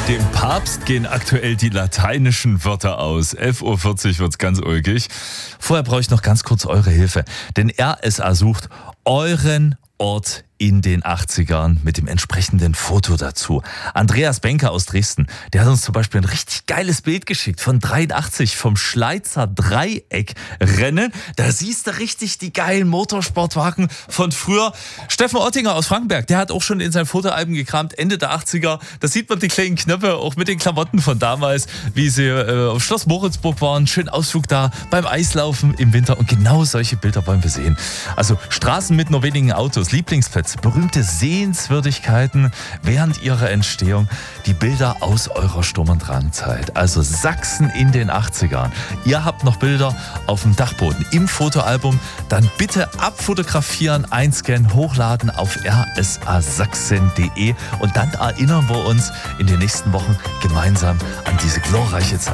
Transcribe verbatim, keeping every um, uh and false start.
Dem Papst gehen aktuell die lateinischen Wörter aus. elf Uhr vierzig wird's ganz ulkig. Vorher brauche ich noch ganz kurz eure Hilfe. Denn R S A sucht euren Ort in den achtzigern mit dem entsprechenden Foto dazu. Andreas Benker aus Dresden, der hat uns zum Beispiel ein richtig geiles Bild geschickt von dreiundachtzig vom Schleizer Dreieckrennen. Da siehst du richtig die geilen Motorsportwagen von früher. Steffen Ottinger aus Frankenberg, der hat auch schon in sein Fotoalbum gekramt, Ende der achtziger. Da sieht man die kleinen Knöpfe auch mit den Klamotten von damals, wie sie äh, auf Schloss Moritzburg waren. Schön Ausflug da beim Eislaufen im Winter. Und genau solche Bilder wollen wir sehen. Also Straßen mit nur wenigen Autos, Lieblingsplätze, berühmte Sehenswürdigkeiten während ihrer Entstehung, die Bilder aus eurer Sturm- und Drangzeit. Also Sachsen in den achtzigern. Ihr habt noch Bilder auf dem Dachboden im Fotoalbum, dann bitte abfotografieren, einscannen, hochladen auf r s a sachsen punkt d e und dann erinnern wir uns in den nächsten Wochen gemeinsam an diese glorreiche Zeit.